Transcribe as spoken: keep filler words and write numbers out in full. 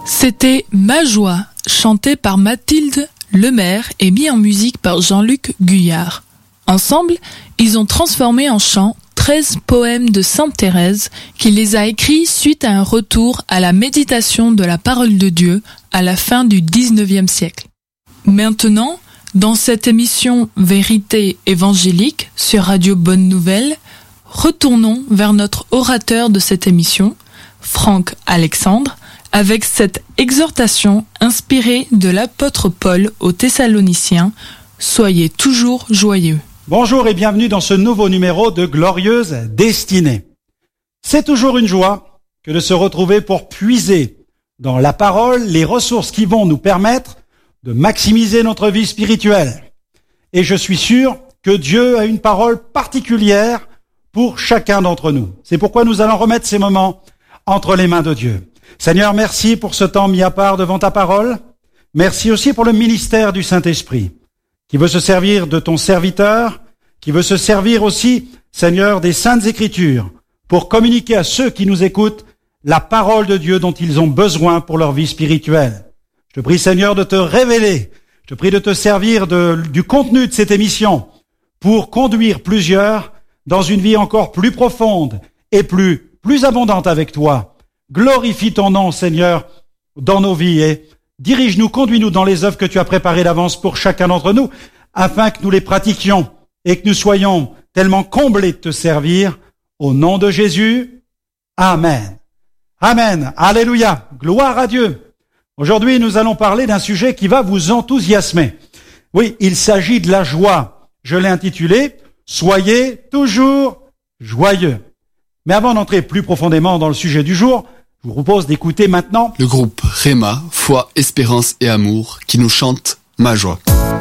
C'était Ma Joie, chanté par Mathilde Lemaire et mis en musique par Jean-Luc Guyard. Ensemble, ils ont transformé en chant treize poèmes de Sainte Thérèse qui les a écrits suite à un retour à la méditation de la parole de Dieu à la fin du dix-neuvième siècle. Maintenant, dans cette émission Vérité évangélique sur Radio Bonne Nouvelle, retournons vers notre orateur de cette émission, Franck Alexandre, avec cette exhortation inspirée de l'apôtre Paul aux Thessaloniciens, « Soyez toujours joyeux ». Bonjour et bienvenue dans ce nouveau numéro de Glorieuse Destinée. C'est toujours une joie que de se retrouver pour puiser dans la parole les ressources qui vont nous permettre de maximiser notre vie spirituelle. Et je suis sûr que Dieu a une parole particulière pour chacun d'entre nous. C'est pourquoi nous allons remettre ces moments entre les mains de Dieu. Seigneur, merci pour ce temps mis à part devant ta parole. Merci aussi pour le ministère du Saint-Esprit, qui veut se servir de ton serviteur, qui veut se servir aussi, Seigneur, des Saintes Écritures, pour communiquer à ceux qui nous écoutent la parole de Dieu dont ils ont besoin pour leur vie spirituelle. Je te prie, Seigneur, de te révéler. Je te prie de te servir de, du contenu de cette émission pour conduire plusieurs dans une vie encore plus profonde et plus, plus abondante avec toi. Glorifie ton nom, Seigneur, dans nos vies et dirige-nous, conduis-nous dans les œuvres que tu as préparées d'avance pour chacun d'entre nous, afin que nous les pratiquions et que nous soyons tellement comblés de te servir. Au nom de Jésus, Amen. Amen. Alléluia. Gloire à Dieu. Aujourd'hui, nous allons parler d'un sujet qui va vous enthousiasmer. Oui, il s'agit de la joie. Je l'ai intitulé « Soyez toujours joyeux ». Mais avant d'entrer plus profondément dans le sujet du jour, je vous propose d'écouter maintenant le groupe Réma, Foi, Espérance et Amour, qui nous chante Ma Joie.